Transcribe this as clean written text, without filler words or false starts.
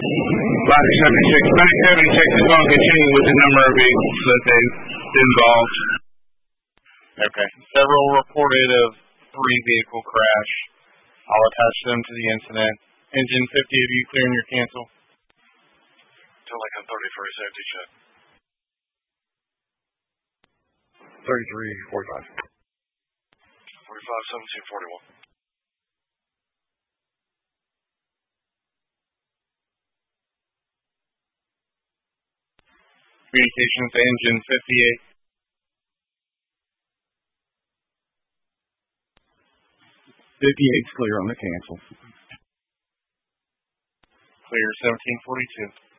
Block 76. Block 76 is going to continue with the number of vehicles that they've involved. Okay. Several reported of 3-vehicle crash. I'll attach them to the incident. Engine 50, are you clearing your cancel? Till like a 30 for a safety check. 33, 45. 45, 17, 41. Communications to engine 58. 58's clear on the cancel. Clear 1742.